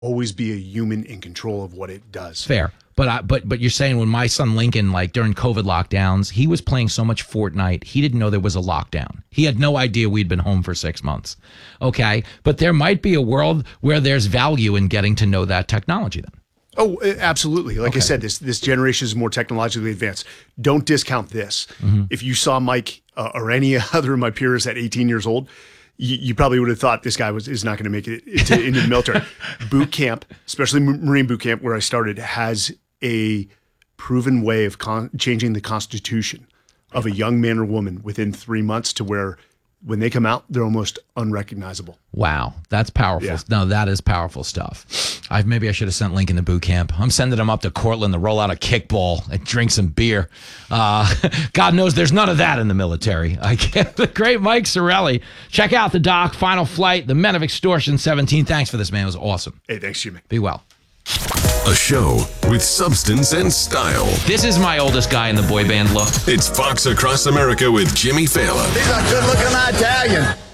always be a human in control of what it does. Fair. But you're saying when my son Lincoln, like during COVID lockdowns, he was playing so much Fortnite, he didn't know there was a lockdown. He had no idea we'd been home for 6 months. Okay. But there might be a world where there's value in getting to know that technology then. Oh, absolutely. Like I said, this generation is more technologically advanced. Don't discount this. If you saw Mike or any other of my peers at 18 years old, you probably would have thought this guy is not going to make it into the military. Boot camp, especially Marine boot camp, where I started, has a proven way of changing the constitution of a young man or woman within 3 months to where when they come out, they're almost unrecognizable. Wow, that's powerful. Yeah. No, that is powerful stuff. Maybe I should have sent Lincoln to boot camp. I'm sending him up to Cortland to roll out a kickball and drink some beer. God knows there's none of that in the military. I get the great Mike Sarraille. Check out the doc, Final Flight, The Men of Extortion 17. Thanks for this, man. It was awesome. Hey, thanks, Jimmy. Be well. A show with substance and style. This is my oldest guy in the boy band look. It's Fox Across America with Jimmy Fallon. He's a good-looking Italian.